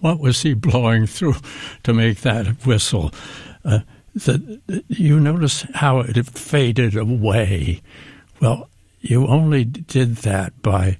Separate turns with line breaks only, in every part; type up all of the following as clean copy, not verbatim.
what was he blowing through to make that whistle? You notice how it faded away. Well, you only did that by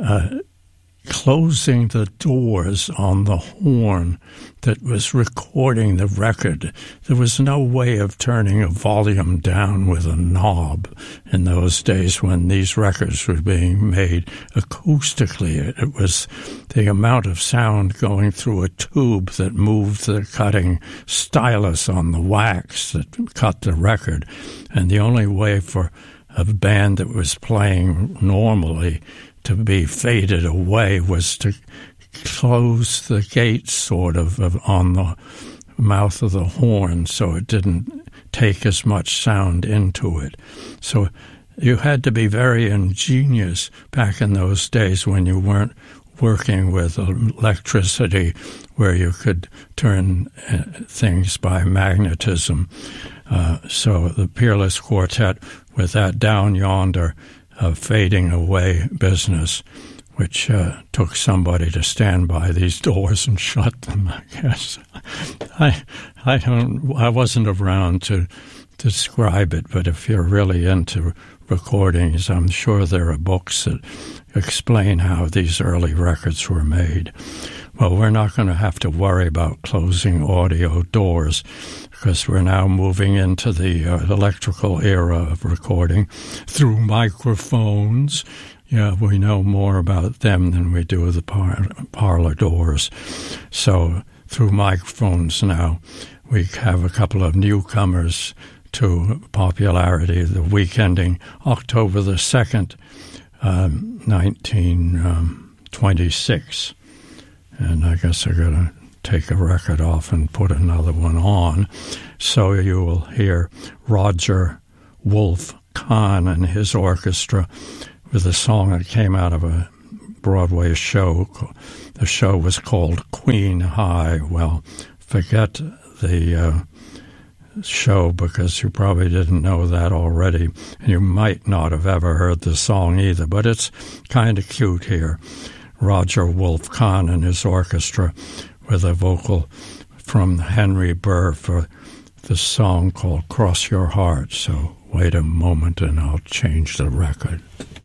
closing the doors on the horn that was recording the record. There was no way of turning a volume down with a knob in those days when these records were being made acoustically. It was the amount of sound going through a tube that moved the cutting stylus on the wax that cut the record. And the only way for a band that was playing normally to be faded away was to close the gate sort of on the mouth of the horn so it didn't take as much sound into it. So you had to be very ingenious back in those days when you weren't working with electricity where you could turn things by magnetism. So the Peerless Quartet with that Down Yonder fading away business, which took somebody to stand by these doors and shut them, I guess. I wasn't around to describe it, but if you're really into recordings, I'm sure there are books that explain how these early records were made. Well, we're not going to have to worry about closing audio doors because we're now moving into the electrical era of recording through microphones. Yeah, we know more about them than we do the parlor doors. So through microphones now, we have a couple of newcomers to popularity. The week ending October the 2nd, 1926. And I guess I'm going to take a record off and put another one on. So you will hear Roger Wolf Kahn and his orchestra with a song that came out of a Broadway show. The show was called Queen High. Well, forget the show because you probably didn't know that already, and you might not have ever heard the song either, but it's kind of cute here. Roger Wolf Kahn and his orchestra with a vocal from Henry Burr for the song called Cross Your Heart. So wait a moment and I'll change the record.